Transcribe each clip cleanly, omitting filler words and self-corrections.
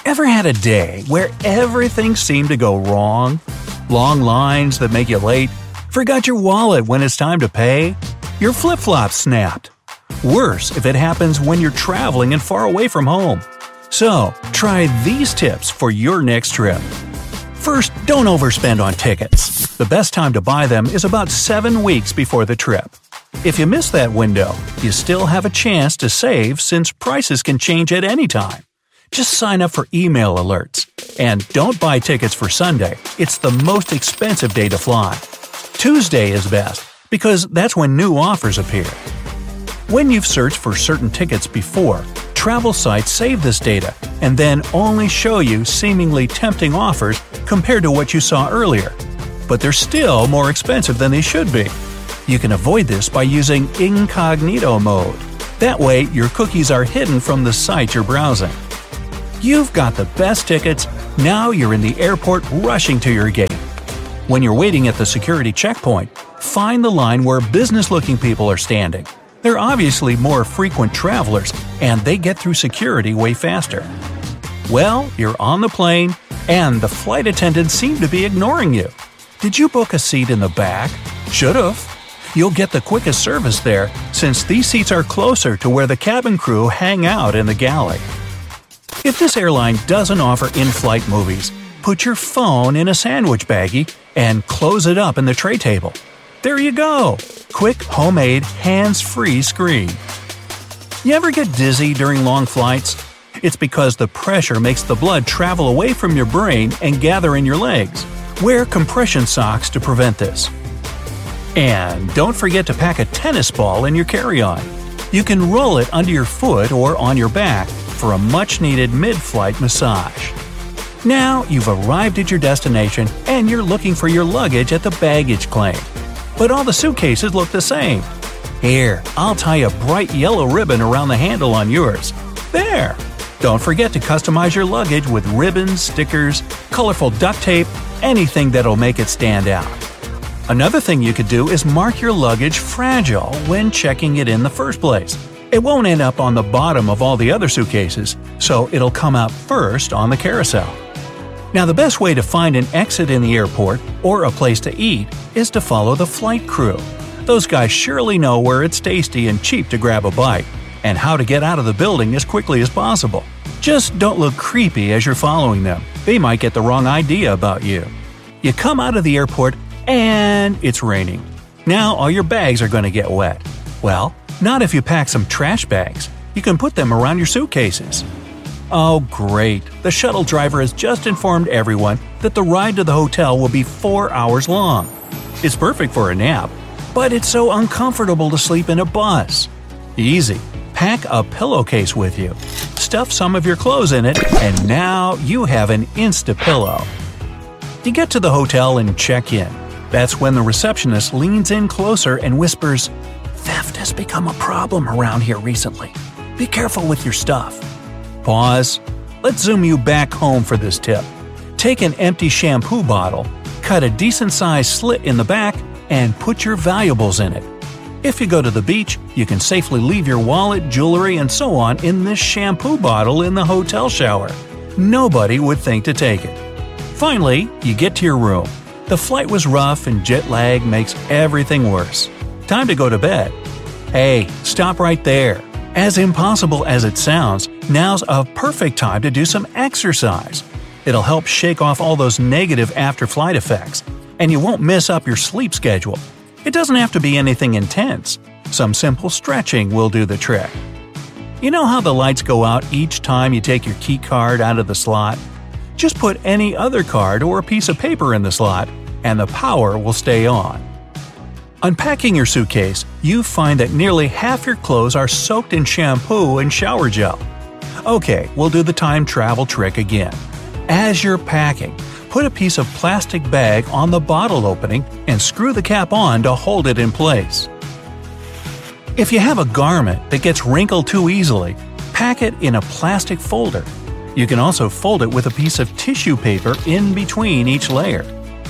Ever had a day where everything seemed to go wrong? Long lines that make you late? Forgot your wallet when it's time to pay? Your flip-flops snapped? Worse if it happens when you're traveling and far away from home. So, try these tips for your next trip. First, don't overspend on tickets. The best time to buy them is about 7 weeks before the trip. If you miss that window, you still have a chance to save since prices can change at any time. Just sign up for email alerts. And don't buy tickets for Sunday. It's the most expensive day to fly. Tuesday is best because that's when new offers appear. When you've searched for certain tickets before, travel sites save this data and then only show you seemingly tempting offers compared to what you saw earlier. But they're still more expensive than they should be. You can avoid this by using incognito mode. That way, your cookies are hidden from the site you're browsing. You've got the best tickets, now you're in the airport rushing to your gate. When you're waiting at the security checkpoint, find the line where business-looking people are standing. They're obviously more frequent travelers, and they get through security way faster. Well, you're on the plane, and the flight attendants seem to be ignoring you. Did you book a seat in the back? Should've. You'll get the quickest service there, since these seats are closer to where the cabin crew hang out in the galley. If this airline doesn't offer in-flight movies, put your phone in a sandwich baggie and close it up in the tray table. There you go! Quick, homemade, hands-free screen. You ever get dizzy during long flights? It's because the pressure makes the blood travel away from your brain and gather in your legs. Wear compression socks to prevent this. And don't forget to pack a tennis ball in your carry-on. You can roll it under your foot or on your back for a much-needed mid-flight massage. Now you've arrived at your destination and you're looking for your luggage at the baggage claim. But all the suitcases look the same. Here, I'll tie a bright yellow ribbon around the handle on yours. There! Don't forget to customize your luggage with ribbons, stickers, colorful duct tape, anything that'll make it stand out. Another thing you could do is mark your luggage fragile when checking it in the first place. It won't end up on the bottom of all the other suitcases, so it'll come out first on the carousel. Now the best way to find an exit in the airport or a place to eat is to follow the flight crew. Those guys surely know where it's tasty and cheap to grab a bite, and how to get out of the building as quickly as possible. Just don't look creepy as you're following them. They might get the wrong idea about you. You come out of the airport and it's raining. Now all your bags are going to get wet. Well, not if you pack some trash bags. You can put them around your suitcases. Oh great, the shuttle driver has just informed everyone that the ride to the hotel will be 4 hours long. It's perfect for a nap, but it's so uncomfortable to sleep in a bus. Easy, pack a pillowcase with you. Stuff some of your clothes in it, and now you have an Insta-pillow. You get to the hotel and check in. That's when the receptionist leans in closer and whispers, "Theft has become a problem around here recently. Be careful with your stuff." Pause. Let's zoom you back home for this tip. Take an empty shampoo bottle, cut a decent-sized slit in the back, and put your valuables in it. If you go to the beach, you can safely leave your wallet, jewelry, and so on in this shampoo bottle in the hotel shower. Nobody would think to take it. Finally, you get to your room. The flight was rough and jet lag makes everything worse. Time to go to bed. Hey, stop right there. As impossible as it sounds, now's a perfect time to do some exercise. It'll help shake off all those negative after-flight effects, and you won't mess up your sleep schedule. It doesn't have to be anything intense. Some simple stretching will do the trick. You know how the lights go out each time you take your key card out of the slot? Just put any other card or a piece of paper in the slot, and the power will stay on. Unpacking your suitcase, you find that nearly half your clothes are soaked in shampoo and shower gel. Okay, we'll do the time travel trick again. As you're packing, put a piece of plastic bag on the bottle opening and screw the cap on to hold it in place. If you have a garment that gets wrinkled too easily, pack it in a plastic folder. You can also fold it with a piece of tissue paper in between each layer.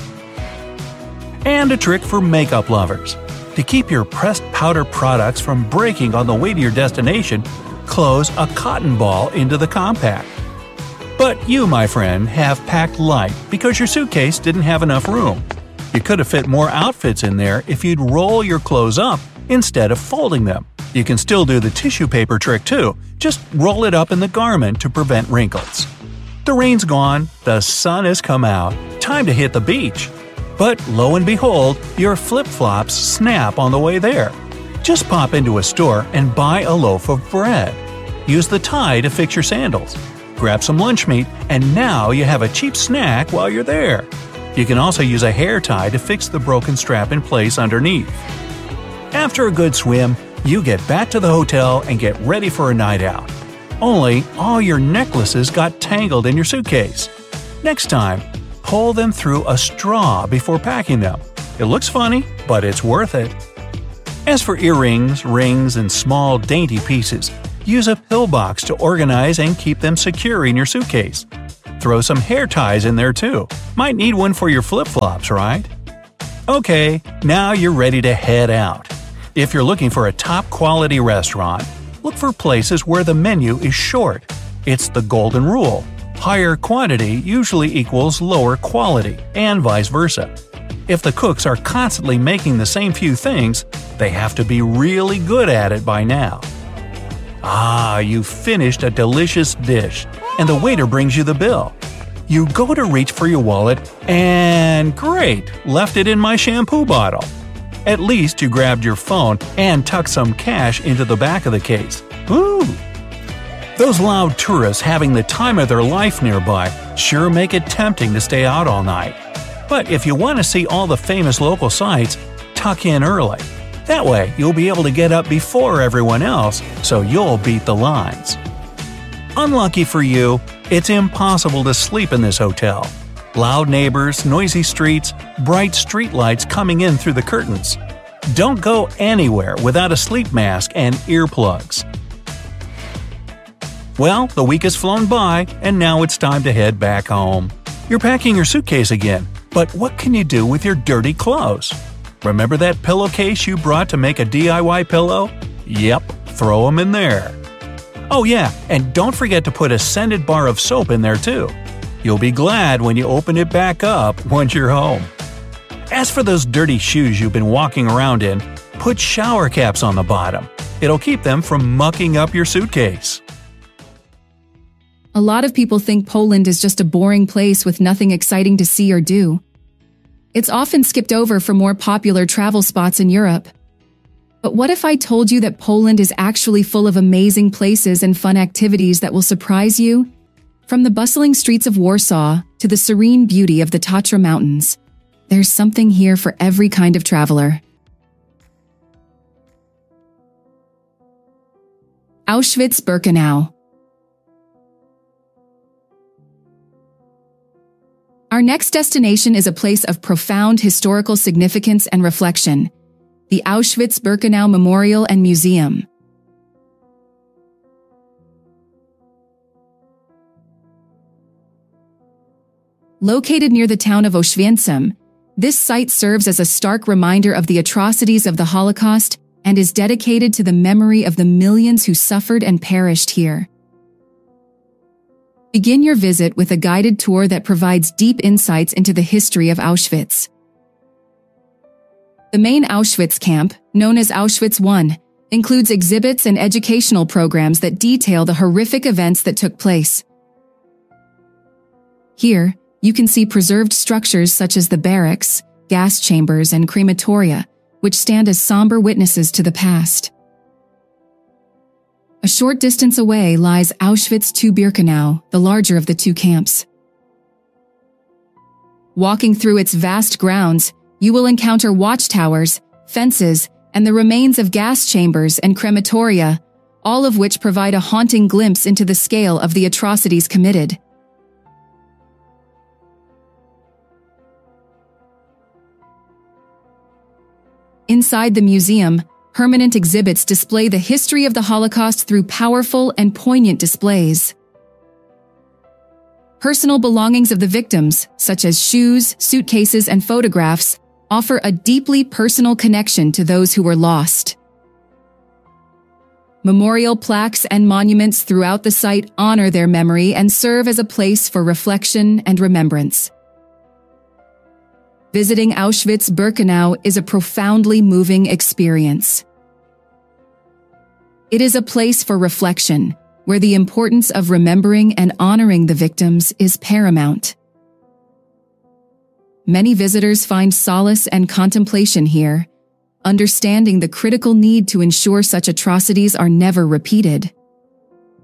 And a trick for makeup lovers. To keep your pressed powder products from breaking on the way to your destination, close a cotton ball into the compact. But you, my friend, have packed light because your suitcase didn't have enough room. You could have fit more outfits in there if you'd roll your clothes up instead of folding them. You can still do the tissue paper trick too, just roll it up in the garment to prevent wrinkles. The rain's gone, the sun has come out, time to hit the beach. But lo and behold, your flip-flops snap on the way there. Just pop into a store and buy a loaf of bread. Use the tie to fix your sandals. Grab some lunch meat, and now you have a cheap snack while you're there. You can also use a hair tie to fix the broken strap in place underneath. After a good swim, you get back to the hotel and get ready for a night out. Only all your necklaces got tangled in your suitcase. Next time, pull them through a straw before packing them. It looks funny, but it's worth it. As for earrings, rings, and small dainty pieces, use a pillbox to organize and keep them secure in your suitcase. Throw some hair ties in there too. Might need one for your flip-flops, right? Okay, now you're ready to head out. If you're looking for a top-quality restaurant, look for places where the menu is short. It's the golden rule. Higher quantity usually equals lower quality, and vice versa. If the cooks are constantly making the same few things, they have to be really good at it by now. You finished a delicious dish, and the waiter brings you the bill. You go to reach for your wallet, and great, left it in my shampoo bottle. At least you grabbed your phone and tucked some cash into the back of the case. Ooh! Those loud tourists having the time of their life nearby sure make it tempting to stay out all night. But if you want to see all the famous local sites, tuck in early. That way, you'll be able to get up before everyone else, so you'll beat the lines. Unlucky for you, it's impossible to sleep in this hotel. Loud neighbors, noisy streets, bright streetlights coming in through the curtains. Don't go anywhere without a sleep mask and earplugs. Well, the week has flown by, and now it's time to head back home. You're packing your suitcase again, but what can you do with your dirty clothes? Remember that pillowcase you brought to make a DIY pillow? Yep, throw them in there. Oh yeah, and don't forget to put a scented bar of soap in there too. You'll be glad when you open it back up once you're home. As for those dirty shoes you've been walking around in, put shower caps on the bottom. It'll keep them from mucking up your suitcase. A lot of people think Poland is just a boring place with nothing exciting to see or do. It's often skipped over for more popular travel spots in Europe. But what if I told you that Poland is actually full of amazing places and fun activities that will surprise you? From the bustling streets of Warsaw to the serene beauty of the Tatra Mountains, there's something here for every kind of traveler. Auschwitz-Birkenau. Our next destination is a place of profound historical significance and reflection, the Auschwitz-Birkenau Memorial and Museum. Located near the town of Oświęcim, this site serves as a stark reminder of the atrocities of the Holocaust and is dedicated to the memory of the millions who suffered and perished here. Begin your visit with a guided tour that provides deep insights into the history of Auschwitz. The main Auschwitz camp, known as Auschwitz I, includes exhibits and educational programs that detail the horrific events that took place. Here, you can see preserved structures such as the barracks, gas chambers, and crematoria, which stand as somber witnesses to the past. A short distance away lies Auschwitz II-Birkenau, the larger of the two camps. Walking through its vast grounds, you will encounter watchtowers, fences, and the remains of gas chambers and crematoria, all of which provide a haunting glimpse into the scale of the atrocities committed. Inside the museum, permanent exhibits display the history of the Holocaust through powerful and poignant displays. Personal belongings of the victims, such as shoes, suitcases, and photographs, offer a deeply personal connection to those who were lost. Memorial plaques and monuments throughout the site honor their memory and serve as a place for reflection and remembrance. Visiting Auschwitz-Birkenau is a profoundly moving experience. It is a place for reflection, where the importance of remembering and honoring the victims is paramount. Many visitors find solace and contemplation here, understanding the critical need to ensure such atrocities are never repeated.